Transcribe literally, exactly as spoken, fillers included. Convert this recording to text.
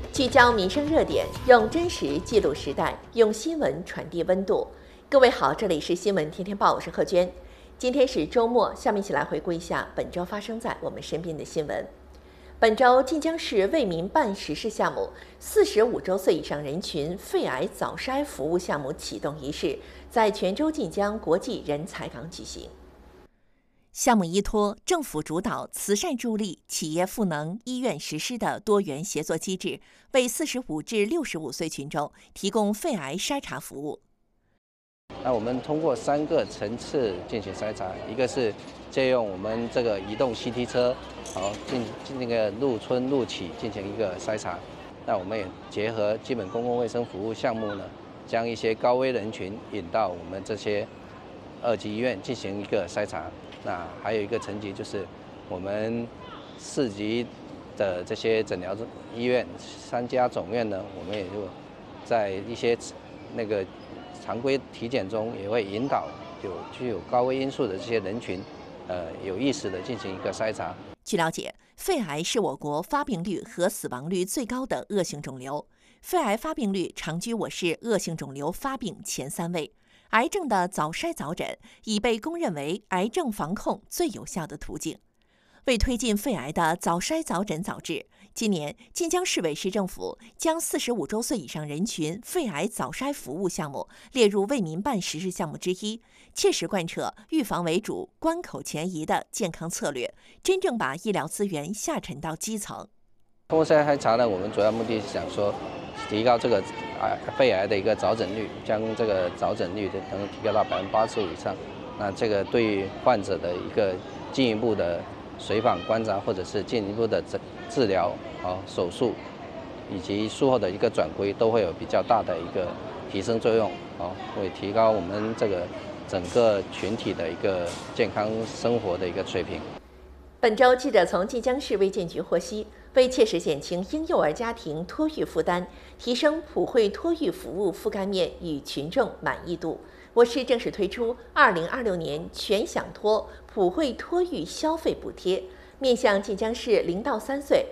聚焦民生热点，用真实记录时代，用新闻传递温度。各位好，这里是新闻天天报，我是贺娟。今天是周末，下面一起来回顾一下本周发生在我们身边的新闻。本周晋江市为民办实施项目四十五周岁以上人群肺癌早筛服务项目启动仪式在泉州晋江国际人才港举行。项目依托政府主导、慈善助力、企业赋能、医院实施的多元协作机制，为四十五至六十五岁群众提供肺癌筛查服务。 那我们通过三个层次进行筛查，一个是借用我们这个移动 C T 车，好进进那个入村入企进行一个筛查。那我们也结合基本公共卫生服务项目呢，将一些高危人群引到我们这些二级医院进行一个筛查。那还有一个层级就是我们四级的这些诊疗医院，三家总院呢，我们也就在一些那个常规体检中也会引导有具有高危因素的这些人群，呃，有意识的进行一个筛查。 据了解，肺癌是我国发病率和死亡率最高的恶性肿瘤，肺癌发病率常居我市恶性肿瘤发病前三位。癌症的早筛早诊已被公认为癌症防控最有效的途径。为推进肺癌的早筛早诊早治，今年晋江市委市政府将四十五周岁以上人群肺癌早筛服务项目列入为民办实施项目之一，切实贯彻预防为主、关口前移的健康策略，真正把医疗资源下沉到基层。 通过筛查呢，我们主要目的是想说，提高这个癌肺癌的一个早诊率，将这个早诊率能提高到百分之八十五以上。那这个对于患者的一个进一步的随访观察，或者是进一步的治治疗、啊手术，以及术后的一个转归，都会有比较大的一个提升作用，啊，会提高我们这个整个群体的一个健康生活的一个水平。 本周记者从晋江市卫健局获悉，为切实减轻婴幼儿家庭托育负担，提升普惠托育服务覆盖面与群众满意度，我市正式推出二零二六年全享托普惠托育消费补贴，面向晋江市零到三岁